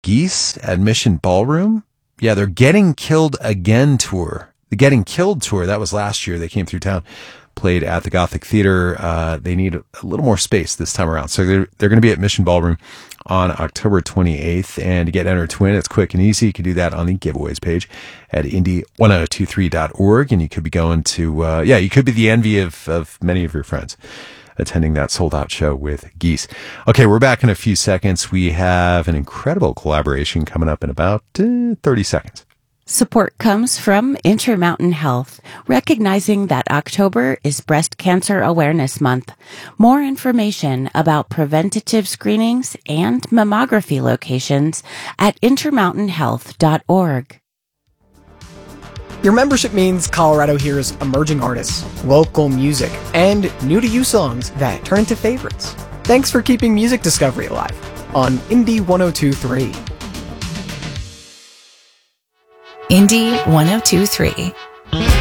Geese at Mission Ballroom. Yeah, they're Getting Killed Again tour. The Getting Killed tour, that was last year. They came through town, played at the Gothic Theater. They need a little more space this time around. So they're going to be at Mission Ballroom on October 28th. And to get entered to win, it's quick and easy. You can do that on the giveaways page at indie1023.org. And you could be going to, you could be the envy of many of your friends attending that sold-out show with Geese. Okay, we're back in a few seconds. We have an incredible collaboration coming up in about 30 seconds. Support comes from Intermountain Health, recognizing that October is Breast Cancer Awareness Month. More information about preventative screenings and mammography locations at intermountainhealth.org. Your membership means Colorado hears emerging artists, local music, and new-to-you songs that turn into favorites. Thanks for keeping music discovery alive on Indie 102.3. Indie 102.3.